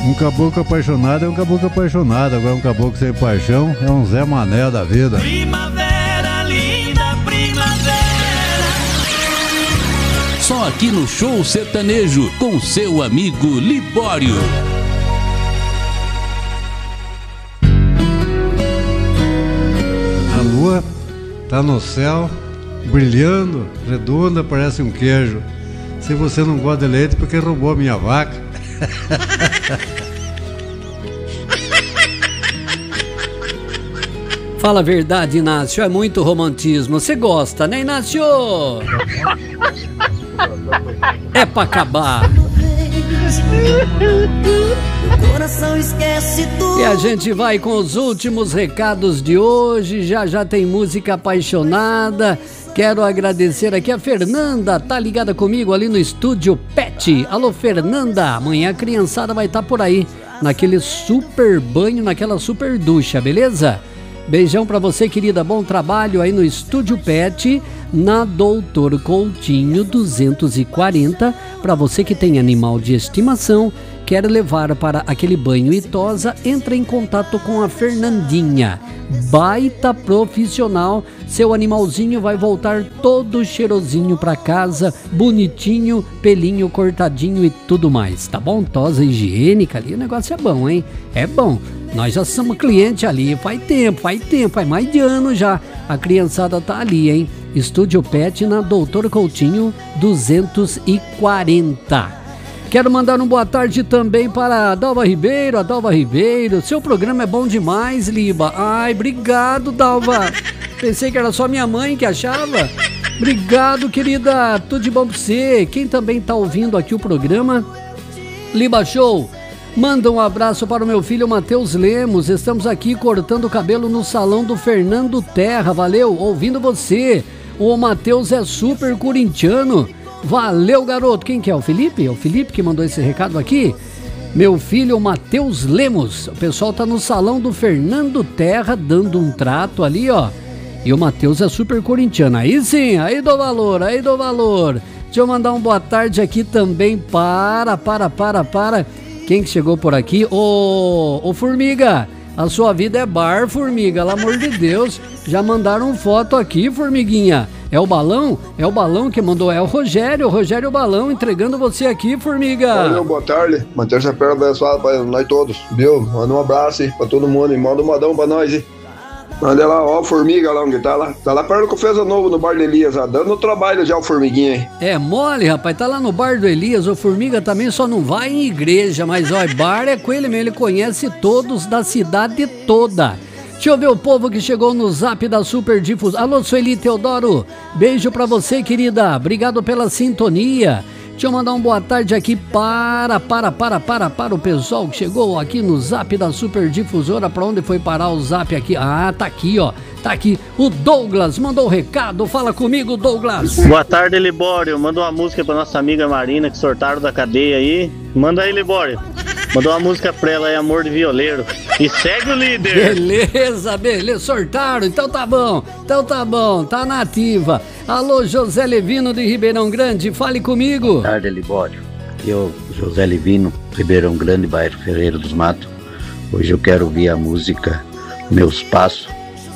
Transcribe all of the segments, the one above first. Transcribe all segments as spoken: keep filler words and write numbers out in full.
Um caboclo apaixonado é um caboclo apaixonado. Agora um caboclo sem paixão é um Zé Mané da vida. Primavera, linda primavera. Só aqui no Show Sertanejo, com seu amigo Libório. A lua tá no céu, brilhando, redonda, parece um queijo. Se você não gosta de leite, porque roubou a minha vaca. Fala a verdade, Inácio, é muito romantismo. Você gosta, né, Inácio? É pra acabar. E a gente vai com os últimos recados de hoje. Já já tem música apaixonada. Quero agradecer aqui a Fernanda, tá ligada comigo ali no estúdio Pet. Alô, Fernanda, amanhã a criançada vai estar por aí, naquele super banho, naquela super ducha, beleza? Beijão pra você, querida, bom trabalho aí no estúdio Pet, na Doutor Coutinho duzentos e quarenta, pra você que tem animal de estimação, quer levar para aquele banho e tosa, entra em contato com a Fernandinha, baita profissional. Seu animalzinho vai voltar todo cheirosinho pra casa, bonitinho, pelinho cortadinho e tudo mais, tá bom? Tosa higiênica ali, o negócio é bom, hein? É bom. Nós já somos cliente ali, faz tempo, faz tempo, faz mais de ano já. A criançada tá ali, hein? Estúdio Pet na Doutor Coutinho duzentos e quarenta. Quero mandar um boa tarde também para a Dalva Ribeiro, a Dalva Ribeiro. Seu programa é bom demais, Liba. Ai, obrigado, Dalva. Pensei que era só minha mãe que achava. Obrigado, querida. Tudo de bom pra você. Quem também tá ouvindo aqui o programa, Liba Show, manda um abraço para o meu filho Matheus Lemos. Estamos aqui cortando o cabelo no salão do Fernando Terra. Valeu, ouvindo você. O Matheus é super corintiano. Valeu, garoto. Quem que é? O Felipe? É o Felipe que mandou esse recado aqui? Meu filho, Matheus Lemos. O pessoal tá no salão do Fernando Terra, dando um trato ali, ó. E o Matheus é super corintiano. Aí sim, aí dou valor, aí dou valor. Deixa eu mandar um boa tarde aqui também para, para, para, para. Quem que chegou por aqui? Ô, ô Formiga, a sua vida é bar, Formiga, pelo amor de Deus. Já mandaram foto aqui, Formiguinha. É o Balão? É o Balão que mandou, é o Rogério, o Rogério Balão, entregando você aqui, Formiga. Valeu, boa tarde. Uma terça-feira abençoada para nós todos, viu? Manda um abraço aí pra todo mundo e manda um modão pra nós, hein? Manda lá, ó, o Formiga lá, onde tá lá. Tá lá perto do Confesa Novo, no bar do Elias, ó, dando trabalho já o Formiguinha, hein? É mole, rapaz, tá lá no bar do Elias. O Formiga também só não vai em igreja, mas ó, bar é com ele mesmo, ele conhece todos da cidade toda. Deixa eu ver o povo que chegou no zap da Super Difusão. Alô, Sueli Teodoro, beijo pra você, querida, obrigado pela sintonia. Deixa eu mandar um boa tarde aqui para, para, para, para, para o pessoal que chegou aqui no zap da Super Difusora. Pra onde foi parar o zap aqui? Ah, tá aqui, ó, tá aqui. O Douglas mandou o recado, fala comigo, Douglas. Boa tarde, Libório, manda uma música pra nossa amiga Marina, que sortaram da cadeia aí. Manda aí, Libório. Mandou uma música pra ela aí, Amor de Violeiro. E segue o líder. Beleza, beleza. Sortaram, então tá bom. Então tá bom, tá na ativa. Alô, José Levino de Ribeirão Grande, fale comigo. Boa tarde, Libório. Eu, José Levino, Ribeirão Grande, bairro Ferreira dos Matos. Hoje eu quero ouvir a música Meus Passos.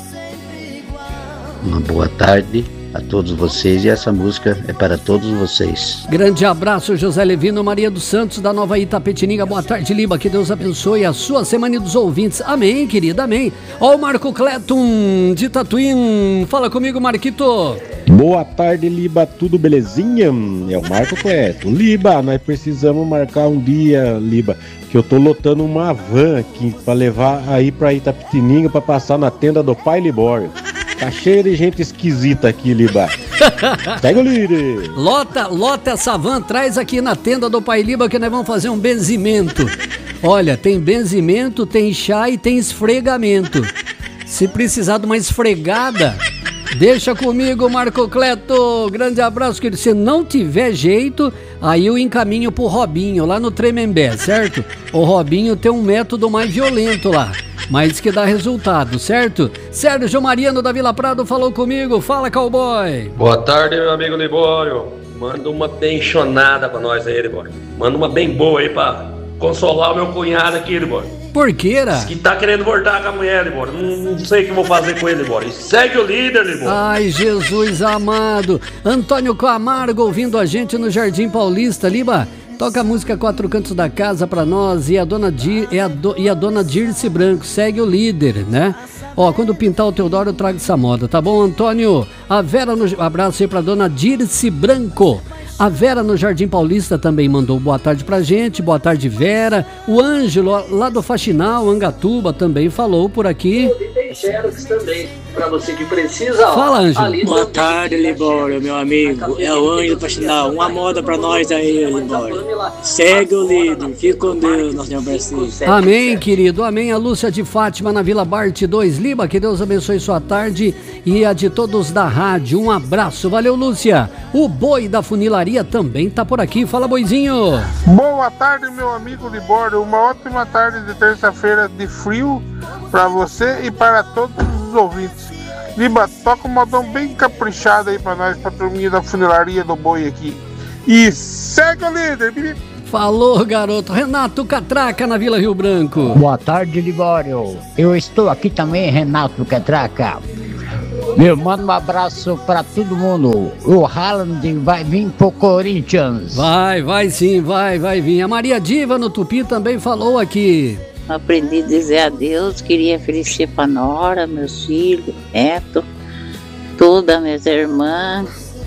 Uma boa tarde a todos vocês, e essa música é para todos vocês. Grande abraço, José Levino, Maria dos Santos, da Nova Itapetininga. Boa tarde, Liba, que Deus abençoe a sua semana e dos ouvintes. Amém, querida, amém. Ó, o Marco Cleton, de Tatuí, fala comigo, Marquito. Boa tarde, Liba, tudo belezinha? É o Marco Cleton. Liba, nós precisamos marcar um dia, Liba, que eu tô lotando uma van aqui pra levar aí pra Itapetininga pra passar na tenda do Pai Libório. Tá cheio de gente esquisita aqui, Liba. Pega o líder. Lota, lota essa van, traz aqui na tenda do Pai Liba que nós vamos fazer um benzimento. Olha, tem benzimento, tem chá e tem esfregamento. Se precisar de uma esfregada, deixa comigo, Marco Cleto. Grande abraço, querido. Se não tiver jeito, aí eu encaminho pro Robinho, lá no Tremembé, certo? O Robinho tem um método mais violento lá, mas que dá resultado, certo? Sérgio Mariano da Vila Prado falou comigo. Fala, cowboy. Boa tarde, meu amigo Libório. Manda uma benchonada pra nós aí, Libório. Manda uma bem boa aí pra consolar o meu cunhado aqui, Libório. Por queira? Diz que tá querendo voltar com a mulher, Libório. Não, não sei o que eu vou fazer com ele, Libório. Segue o líder, Libório. Ai, Jesus amado. Antônio Camargo ouvindo a gente no Jardim Paulista. Liba, toca a música Quatro Cantos da Casa pra nós e a dona, Di, e a do, e a dona Dirce Branco. Segue o líder, né? Ó, quando pintar o Teodoro eu trago essa moda, tá bom, Antônio? A Vera, no, abraço aí pra dona Dirce Branco. A Vera no Jardim Paulista também mandou boa tarde pra gente, boa tarde, Vera. O Ângelo, lá do Faxinal, Angatuba, também falou por aqui. Tem Xerox também, pra você que precisa. Fala, Ângelo. Boa tarde, Libório, meu amigo. É o Ângelo do Faxinal. Uma moda pra nós aí, Libório. Segue o líder. Fique com Deus, nosso abraço. Amém, querido. Amém. A Lúcia de Fátima na Vila Bart dois. Liba, que Deus abençoe sua tarde e a de todos da rádio. Um abraço. Valeu, Lúcia. O Boi da Funilaria também tá por aqui. Fala, Boizinho. Boa tarde, meu amigo Libório. Uma ótima tarde de terça-feira de frio para você e para todos os ouvintes. Liba, toca um modão bem caprichado aí para nós, pra turminha da Funilaria do Boi aqui. E segue o líder. Falou, garoto. Renato Catraca na Vila Rio Branco. Boa tarde, Libório. Eu estou aqui também, Renato Catraca. Meu, manda um abraço pra todo mundo. O Haaland vai vir pro Corinthians. Vai, vai sim, vai, vai vir. A Maria Diva no Tupi também falou aqui. Aprendi a dizer adeus, queria oferecer pra Nora, meus filhos, neto, todas minhas irmãs.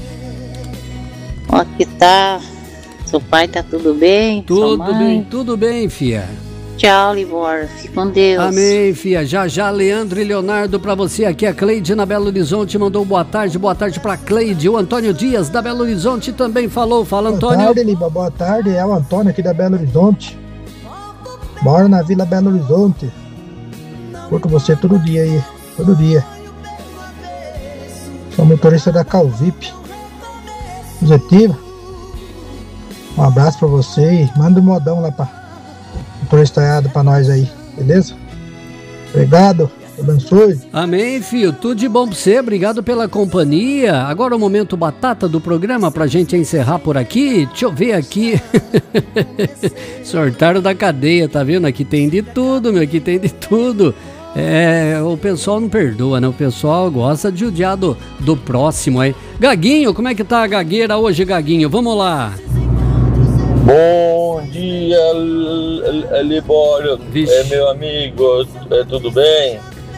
Ó que tá, seu pai tá tudo bem? Tudo bem, tudo bem, fia. Tchau, Libório, fique com Deus. Amém, fia. Já já, Leandro e Leonardo pra você aqui. A Cleide na Belo Horizonte mandou boa tarde. Boa tarde pra Cleide. O Antônio Dias da Belo Horizonte também falou. Fala, Antônio. Boa tarde, Liba. Boa tarde. É o Antônio aqui da Belo Horizonte. Moro na Vila Belo Horizonte. Curto você todo dia aí. Todo dia. Sou motorista da Calvip. Positiva. Um abraço pra você e manda um modão lá pra motoristaiado pra nós aí, beleza? Obrigado, abençoe. Amém, filho, tudo de bom pra você, obrigado pela companhia. Agora o momento batata do programa pra gente encerrar por aqui. Deixa eu ver aqui. Sortaram da cadeia, tá vendo? Aqui tem de tudo, meu, aqui tem de tudo. É, o pessoal não perdoa, né? O pessoal gosta de judiar do, do próximo aí. Gaguinho, como é que tá a gagueira hoje, Gaguinho? Vamos lá. Bom dia, Libório, é meu amigo, é, tudo bem?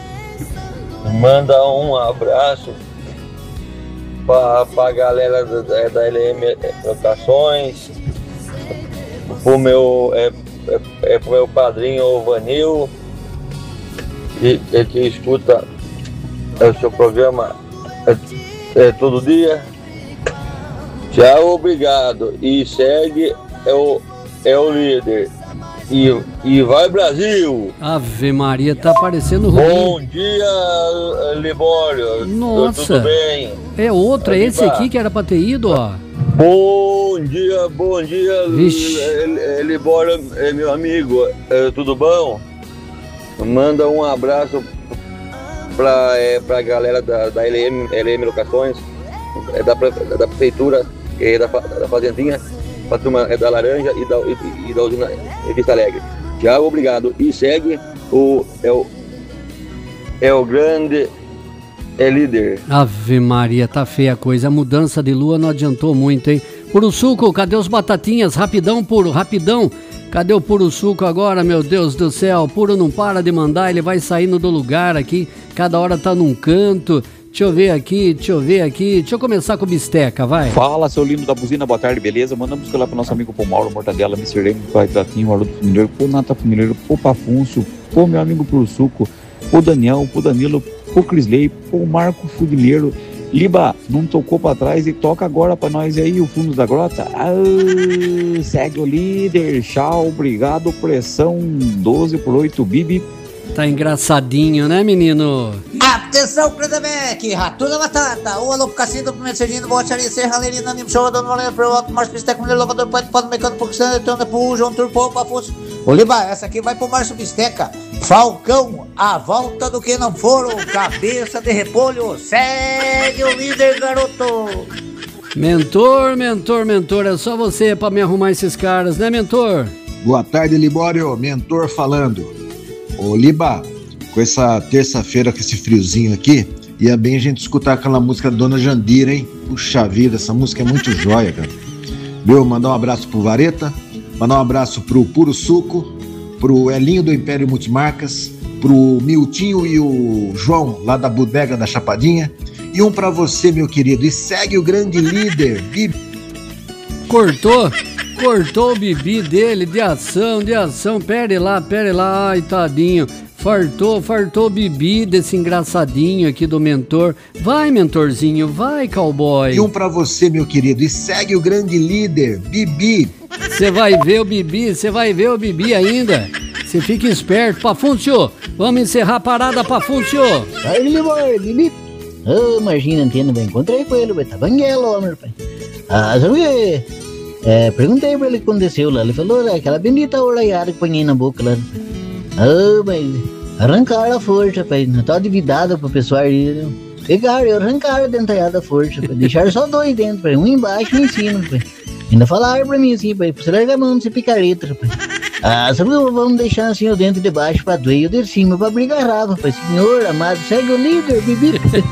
Manda um abraço para a galera da, da L M Locações, pro meu, é, é, é pro meu padrinho, o Vanil, que, é, que escuta é, o seu programa é, é, todo dia. Tchau, obrigado, e segue. É o, é o líder. E, e vai, Brasil! Ave Maria, tá parecendo ruim. Bom dia, Libório. Nossa. Tudo bem? É outro, é esse aqui que era pra ter ido, ó. Bom dia, bom dia, Libório, é meu amigo. É, tudo bom? Manda um abraço pra, é, pra galera da, da L M, L M Locações, é da, da prefeitura, é da, da fazendinha. Pra turma é da Laranja e da, e, e da usina Vista Alegre. Tchau, obrigado. E segue o é o, é o grande é líder. Ave Maria, tá feia a coisa. A mudança de lua não adiantou muito, hein? Puro Suco, cadê os batatinhas? Rapidão, Puro, rapidão. Cadê o Puro Suco agora, meu Deus do céu? Puro não para de mandar, ele vai saindo do lugar aqui. Cada hora tá num canto. Deixa eu ver aqui, deixa eu ver aqui. Deixa eu começar com o Bisteca, vai. Fala, seu lindo da buzina, boa tarde, beleza? Manda música lá pro nosso amigo Pô Mauro, Mortadela, mister Leme, Pai Tatinho, Haroldo Funileiro, Pô Nata Funileiro, Pô Pafuncio, Pô meu amigo Puro Suco, Pô Daniel, Pô Danilo, Pô Crisley, Pô Marco Funileiro. Liba, não tocou pra trás e toca agora pra nós aí o Fundo da Grota. Ah, segue o líder, tchau, obrigado, pressão doze por oito, Bibi. Tá engraçadinho, né, menino? Atenção, Credemec, Ratura Batata, o alô pro Cassino, pro Mercedino, bote ali, Serra, Lerina, Nimo, Show, Dono Valendo, Pro Alto, Márcio Bisteca, Mulher, Logador, Pode, Pode, Mecânico, Pouquinho, Eletrônica, Pro João Turpo, Pafuso. Oliva, essa aqui vai pro Márcio Bisteca. Falcão, a volta do que não foram, cabeça de repolho, segue o líder, garoto. Mentor, mentor, mentor, é só você pra me arrumar esses caras, né, mentor? Boa tarde, Libório, mentor falando. Ô, Liba, com essa terça-feira, com esse friozinho aqui, ia bem a gente escutar aquela música da Dona Jandira, hein? Puxa vida, essa música é muito jóia, cara. Viu? Mandar um abraço pro Vareta, mandar um abraço pro Puro Suco, pro Elinho do Império Multimarcas, pro Miltinho e o João, lá da Bodega da Chapadinha, e um pra você, meu querido, e segue o grande líder, Bibi. Cortou, cortou o Bibi dele, de ação, de ação, pere lá, pere lá, ai, tadinho, fartou, fartou o Bibi desse engraçadinho aqui do mentor. Vai, mentorzinho, vai, cowboy. E um pra você, meu querido, e segue o grande líder, Bibi. Você vai ver o Bibi, você vai ver o Bibi ainda. Você fica esperto, Pafúncio. Vamos encerrar a parada, Pafúncio. Sai, Bibi, Bibi. Ô, oh, Marginho, entendo bem. Encontrei com ele, tá banguelo, homem, pai. Ah, sabe, é, perguntei pra ele o que aconteceu lá. Ele falou, aquela bendita oraiada que põe na boca lá. Ah, oh, mas arrancaram a força, pai. Não tá dividada pro pessoal aí. Pegaram e arrancaram a dentalhada força, pai. Deixaram só dois dentro, pai. Um embaixo e um em cima, pai. Ainda falaram pra mim assim, pai, pra você largar a mão desse picareta, pai. Ah, sabe que vamos deixar assim o dentro de baixo pra doer e o de cima pra brigar rava, pai. Senhor amado, segue o líder, Bibi.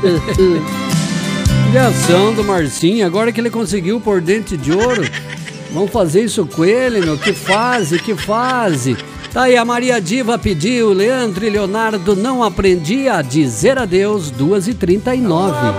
Ligação do Marcinho, agora que ele conseguiu por dente de ouro, vamos fazer isso com ele, meu. Que fase, que fase. Tá aí, a Maria Diva pediu, Leandro e Leonardo, não aprendi a dizer adeus, duas e trinta e nove.